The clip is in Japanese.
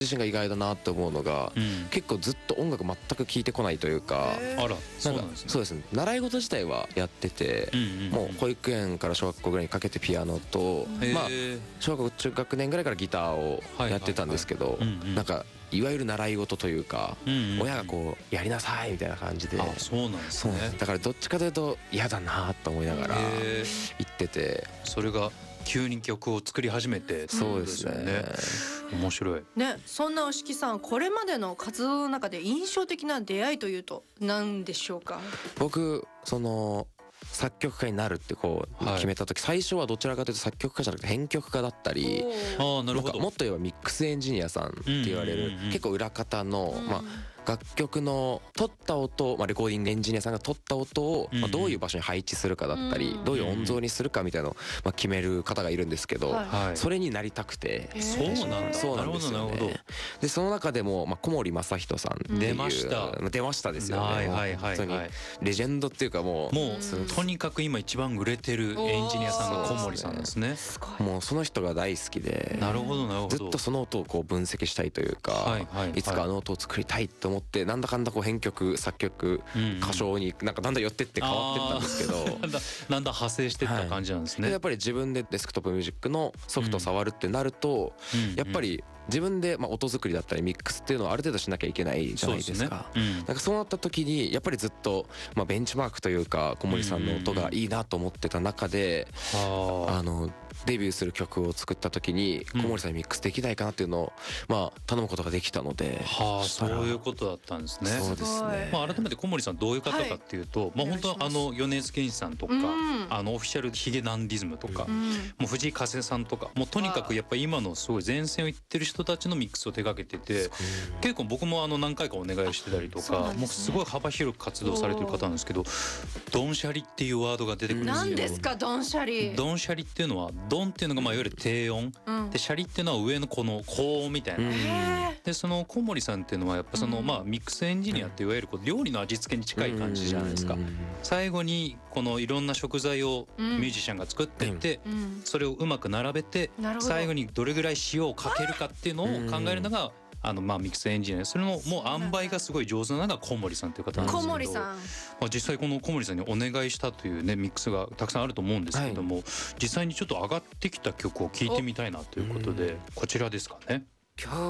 自身が意外だなって思うのが、結構ずっと音楽全く聴いてこないというか、 あら、そうなんですね。 そうですね、習い事自体はやってて、もう保育園から小学校ぐらいにかけてピアノと、まあ小学校中学年ぐらいからギターをやってたんですけど、なんかいわゆる習い事というか、親がこうやりなさいみたいな感じで、 そうなんですね。 だからどっちかというと嫌だなと思いながら行ってて、 それが急に曲を作り始めて、 そうですね。 面白いね。そんな押木さん、これまでの活動の中で印象的な出会いというと何でしょうか？ 僕その作曲家になるってこう決めた時、最初はどちらかというと作曲家じゃなくて編曲家だったり、 なるほど。 もっと言えばミックスエンジニアさんって言われる結構裏方の、楽曲の取った音、レコーディングエンジニアさんが取った音をどういう場所に配置するかだったり、どういう音像にするかみたいなのを決める方がいるんですけど、それになりたくて。 そうなんだ。 そうなんですよね。でその中でも小森正人さんっていう、出ましたですよね。本当にレジェンドっていうか、もうとにかく今一番売れてるエンジニアさんが小森さんですね。 もうその人が大好きで、 なるほどなるほど。 ずっとその音をこう分析したいというか、いつかあの音を作りたいと思って、なんだかんだこう編曲作曲歌唱になんかだんだん寄ってって変わってったんですけど、 だんだん派生してった感じなんですね。 やっぱり自分でデスクトップミュージックのソフトを触るってなると、やっぱり自分で音作りだったりミックスっていうのはある程度しなきゃいけないじゃないですか。なんかそうなった時にやっぱりずっとベンチマークというか、小森さんの音がいいなと思ってた中で、デビューする曲を作った時に小森さんにミックスできないかなっていうのを頼むことができたので、 そういうことだったんですね。 そうですね。 改めて小森さんどういう方かっていうと、本当米津玄師さんとか、オフィシャルヒゲダンディズムとか、もう藤井風さんとか、もうとにかくやっぱり今のすごい前線を行ってる人たちのミックスを手掛けてて、結構僕も何回かお願いしてたりとか、もうすごい幅広く活動されてる方なんですけど、ドンシャリっていうワードが出てくるんですけど、 何ですかドンシャリ？ ドンシャリっていうのは、ドンっていうのがいわゆる低音、でシャリっていうのは上のこの高音みたいな。でその小森さんっていうのはやっぱそのミックスエンジニアっていわゆる料理の味付けに近い感じじゃないですか。最後にこのいろんな食材をミュージシャンが作っていって、それをうまく並べて、最後にどれぐらい塩をかけるかっていうのを考えるのがミックスエンジニア。それのもう塩梅がすごい上手なのが小森さんという方なんですけど、 小森さん、 実際この小森さんにお願いしたというねミックスがたくさんあると思うんですけども、実際にちょっと上がってきた曲を聴いてみたいなということで、こちらですかね。